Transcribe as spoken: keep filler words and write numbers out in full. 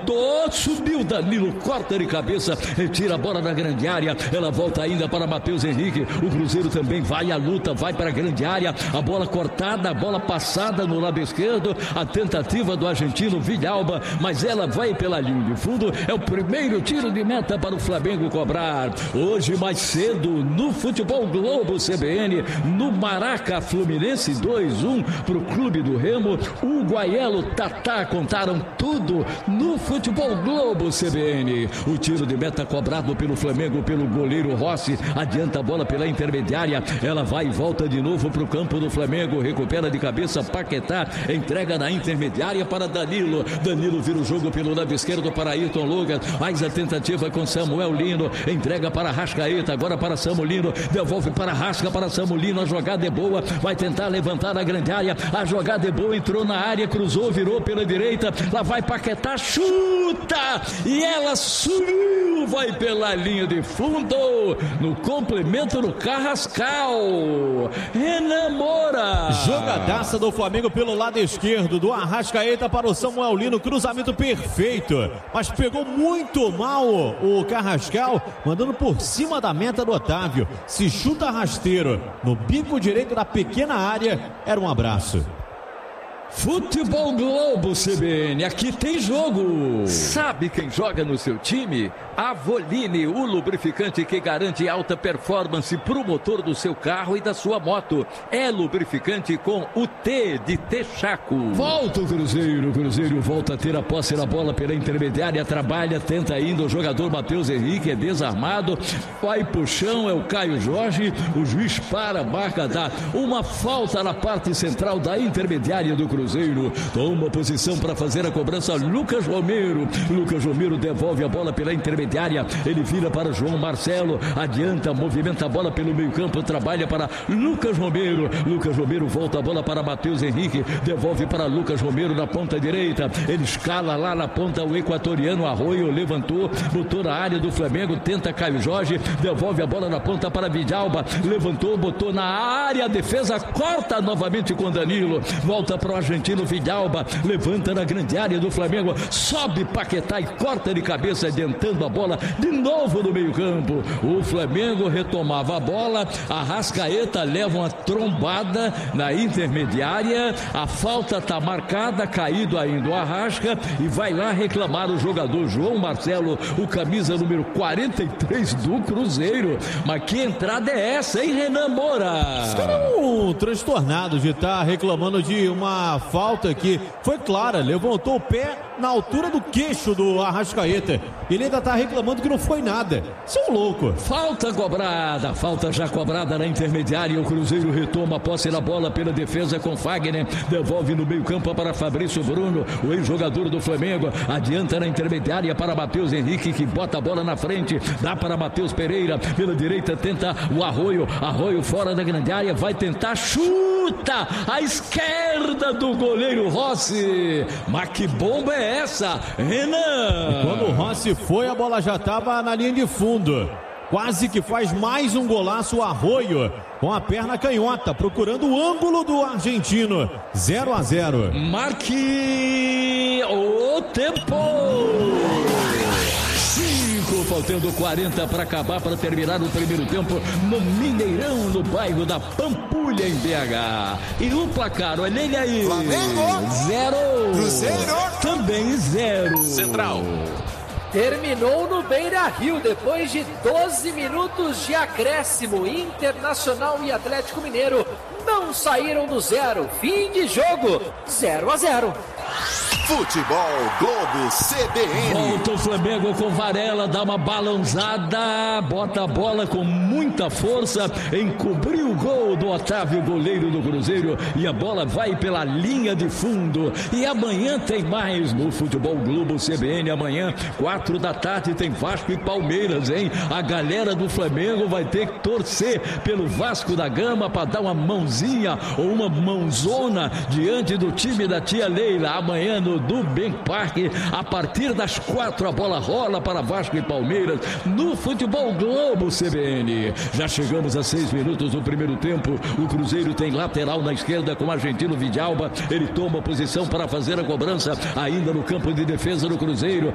levantou, subiu Danilo, corta de cabeça, retira a bola da grande área, ela volta ainda para Matheus Henrique, o Cruzeiro também vai à luta, vai para a grande área, a bola cortada, a bola passada no lado esquerdo, a tentativa do argentino Villalba, mas ela vai pela linha de fundo, é o primeiro tiro de meta para o Flamengo cobrar. Hoje mais cedo no Futebol Globo C B N, no Maraca, Fluminense dois a um para o Clube do Remo, o Guaielo, Tatá contaram tudo no Futebol Globo C B N. O tiro de meta cobrado pelo Flamengo, pelo goleiro Rossi, adianta a bola pela intermediária, ela vai e volta de novo para o campo do Flamengo, recupera de cabeça Paquetá, entrega na intermediária para Danilo, Danilo vira o jogo pelo lado esquerdo para Ayrton Lucas, faz a tentativa com Samuel Lino, entrega para Rascaeta, agora para Samulino, devolve para Rasca, para Samulino, a jogada é boa, vai tentar levantar a grande área, a jogada é boa, entrou na área, cruzou, virou pela direita, lá vai Paquetá, chuta, e ela subiu, vai pela linha de fundo, no complemento do Carrascal, Renan Moura. Jogadaça do Flamengo pelo lado esquerdo, do Arrascaeta para o Samuel Lino, cruzamento perfeito, mas pegou muito mal o Carrascal, mandando por cima da meta do Otávio, se chuta rasteiro no bico direito da pequena área, era um abraço. Futebol Globo C B N, aqui tem jogo. Sabe quem joga no seu time? Avoline, o lubrificante que garante alta performance para o motor do seu carro e da sua moto. É lubrificante com o T de Texaco. Volta o Cruzeiro, o Cruzeiro volta a ter a posse da bola pela intermediária, trabalha, tenta ainda o jogador Matheus Henrique, é desarmado, vai pro chão, é o Caio Jorge, o juiz para, marca, dá uma falta na parte central da intermediária do Cruzeiro, toma posição para fazer a cobrança Lucas Romero, Lucas Romero devolve a bola pela intermediária, ele vira para João Marcelo, adianta, movimenta a bola pelo meio campo, trabalha para Lucas Romero, Lucas Romero volta a bola para Matheus Henrique, devolve para Lucas Romero na ponta direita, ele escala lá na ponta o equatoriano Arroio, levantou, botou na área do Flamengo, tenta Caio Jorge, devolve a bola na ponta para Villalba, levantou, botou na área, a defesa corta novamente com Danilo, volta para o argentino Villalba, levanta na grande área do Flamengo, sobe Paquetá e corta de cabeça, adiantando a bola de novo no meio campo, o Flamengo retomava a bola, a Rascaeta leva uma trombada na intermediária, a falta está marcada, caído ainda o Arrasca, e vai lá reclamar o jogador João Marcelo, o camisa número quarenta e três do Cruzeiro. Mas que entrada é essa, hein, Renan Moura? Os caras um transtornados de estar reclamando de uma falta que foi clara, levantou o pé na altura do queixo do Arrascaeta, ele ainda está reclamando que não foi nada. Isso é um louco. Falta cobrada, falta já cobrada na intermediária, o Cruzeiro retoma a posse da bola pela defesa com Fagner, devolve no meio campo para Fabrício Bruno, o ex-jogador do Flamengo, adianta na intermediária para Matheus Henrique, que bota a bola na frente, dá para Matheus Pereira, pela direita tenta o Arroio, Arroio fora da grande área, vai tentar, chuta à esquerda do goleiro Rossi, mas que bomba é essa, Renan? E quando o Rossi foi, a bola já estava na linha de fundo, quase que faz mais um golaço o Arroio, com a perna canhota, procurando o ângulo do argentino. Zero a zero. Marque o tempo. Faltando quarenta para acabar, para terminar o primeiro tempo no Mineirão, no bairro da Pampulha, em B H. E o placar, olha ele aí. Flamengo. Zero. Cruzeiro. Também zero. Central. Terminou no Beira-Rio depois de doze minutos de acréscimo. Internacional e Atlético Mineiro não saíram do zero. Fim de jogo, zero a zero. Futebol Globo C B N. Volta o Flamengo com Varela, dá uma balançada, bota a bola com muita força, encobriu o gol do Otávio, goleiro do Cruzeiro, e a bola vai pela linha de fundo. E amanhã tem mais no Futebol Globo C B N. Amanhã, quatro da tarde, tem Vasco e Palmeiras, hein? A galera do Flamengo vai ter que torcer pelo Vasco da Gama para dar uma mãozinha ou uma mãozona diante do time da tia Leila. Amanhã no do Ben Park, a partir das quatro a bola rola para Vasco e Palmeiras no Futebol Globo C B N. Já chegamos a seis minutos do primeiro tempo. O Cruzeiro tem lateral na esquerda com o argentino Villalba, ele toma posição para fazer a cobrança ainda no campo de defesa do Cruzeiro.